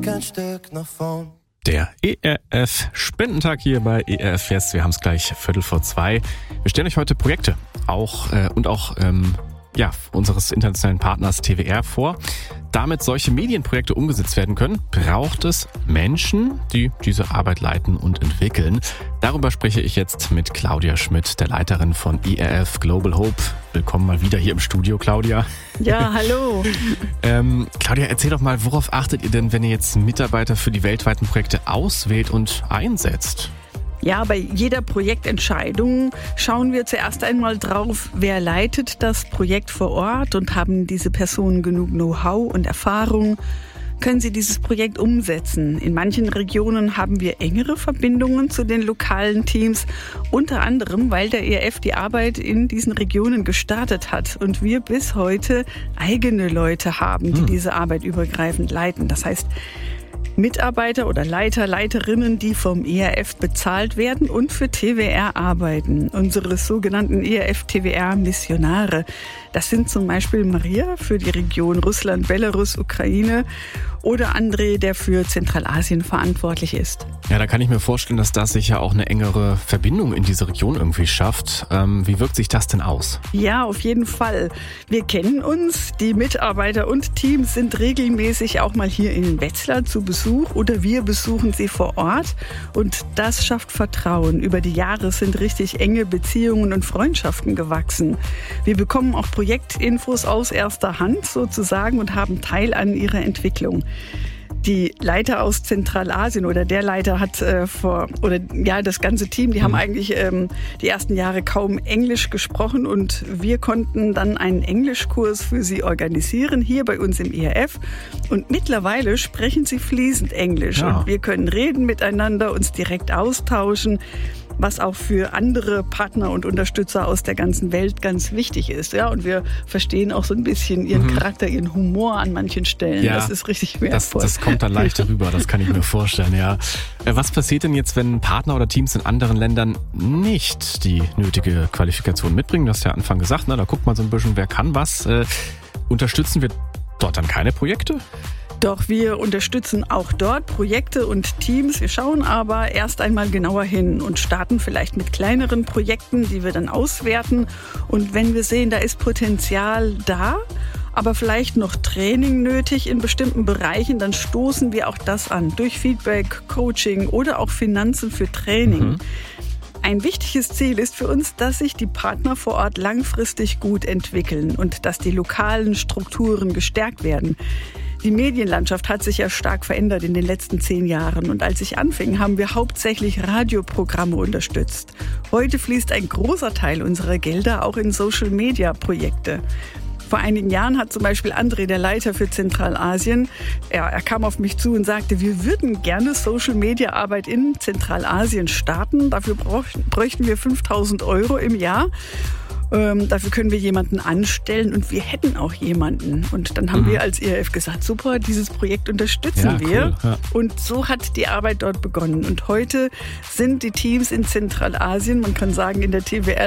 Weg ein Stück nach vorn. Der ERF-Spendentag hier bei ERF Jetzt. Wir haben es gleich 1:15. Wir stellen euch heute Projekte auch unseres internationalen Partners TWR vor. Damit solche Medienprojekte umgesetzt werden können, braucht es Menschen, die diese Arbeit leiten und entwickeln. Darüber spreche ich jetzt mit Claudia Schmidt, der Leiterin von ERF Global Hope. Willkommen mal wieder hier im Studio, Claudia. Ja, hallo. Claudia, erzähl doch mal, worauf achtet ihr denn, wenn ihr jetzt Mitarbeiter für die weltweiten Projekte auswählt und einsetzt? Ja, bei jeder Projektentscheidung schauen wir zuerst einmal drauf, wer leitet das Projekt vor Ort und haben diese Personen genug Know-how und Erfahrung. Können sie dieses Projekt umsetzen? In manchen Regionen haben wir engere Verbindungen zu den lokalen Teams, unter anderem, weil der ERF die Arbeit in diesen Regionen gestartet hat und wir bis heute eigene Leute haben, die diese Arbeit übergreifend leiten. Das heißt, Mitarbeiter oder Leiter, Leiterinnen, die vom ERF bezahlt werden und für TWR arbeiten. Unsere sogenannten ERF-TWR-Missionare. Das sind zum Beispiel Maria für die Region Russland, Belarus, Ukraine oder André, der für Zentralasien verantwortlich ist. Ja, da kann ich mir vorstellen, dass das sicher auch eine engere Verbindung in diese Region irgendwie schafft. Wie wirkt sich das denn aus? Ja, auf jeden Fall. Wir kennen uns. Die Mitarbeiter und Teams sind regelmäßig auch mal hier in Wetzlar zu Besuch oder wir besuchen sie vor Ort. Und das schafft Vertrauen. Über die Jahre sind richtig enge Beziehungen und Freundschaften gewachsen. Wir bekommen auch Projektinfos aus erster Hand sozusagen und haben Teil an ihrer Entwicklung. Die Leiter aus Zentralasien oder der Leiter hat das ganze Team, die haben eigentlich die ersten Jahre kaum Englisch gesprochen und wir konnten dann einen Englischkurs für sie organisieren, hier bei uns im ERF. Und mittlerweile sprechen sie fließend Englisch und wir können reden miteinander, uns direkt austauschen, was auch für andere Partner und Unterstützer aus der ganzen Welt ganz wichtig ist. Ja, und wir verstehen auch so ein bisschen ihren Charakter, ihren Humor an manchen Stellen. Ja, das ist richtig wertvoll. Das kommt dann leichter rüber, das kann ich mir vorstellen, ja. Was passiert denn jetzt, wenn Partner oder Teams in anderen Ländern nicht die nötige Qualifikation mitbringen? Du hast ja am Anfang gesagt, da guckt man so ein bisschen, wer kann was. Unterstützen wir dort dann keine Projekte? Doch, wir unterstützen auch dort Projekte und Teams. Wir schauen aber erst einmal genauer hin und starten vielleicht mit kleineren Projekten, die wir dann auswerten. Und wenn wir sehen, da ist Potenzial da, aber vielleicht noch Training nötig in bestimmten Bereichen, dann stoßen wir auch das an. Durch Feedback, Coaching oder auch Finanzen für Training. Ein wichtiges Ziel ist für uns, dass sich die Partner vor Ort langfristig gut entwickeln und dass die lokalen Strukturen gestärkt werden. Die Medienlandschaft hat sich ja stark verändert in den letzten 10 Jahren. Und als ich anfing, haben wir hauptsächlich Radioprogramme unterstützt. Heute fließt ein großer Teil unserer Gelder auch in Social-Media-Projekte. Vor einigen Jahren hat zum Beispiel André, der Leiter für Zentralasien, er kam auf mich zu und sagte, wir würden gerne Social-Media-Arbeit in Zentralasien starten. Dafür bräuchten wir 5.000 € im Jahr. Dafür können wir jemanden anstellen und wir hätten auch jemanden. Und dann haben wir als ERF gesagt, super, dieses Projekt unterstützen wir. Cool, ja. Und so hat die Arbeit dort begonnen. Und heute sind die Teams in Zentralasien, man kann sagen in der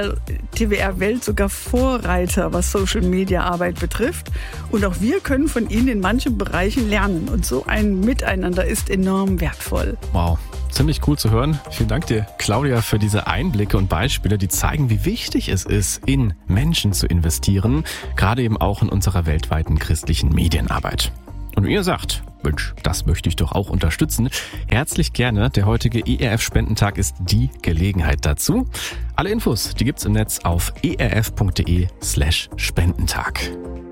TWR-Welt sogar Vorreiter, was Social-Media-Arbeit betrifft. Und auch wir können von ihnen in manchen Bereichen lernen. Und so ein Miteinander ist enorm wertvoll. Wow. Ziemlich cool zu hören. Vielen Dank dir, Claudia, für diese Einblicke und Beispiele, die zeigen, wie wichtig es ist, in Menschen zu investieren, gerade eben auch in unserer weltweiten christlichen Medienarbeit. Und wenn ihr sagt, Mensch, das möchte ich doch auch unterstützen, herzlich gerne. Der heutige ERF-Spendentag ist die Gelegenheit dazu. Alle Infos, die gibt's im Netz auf erf.de/Spendentag.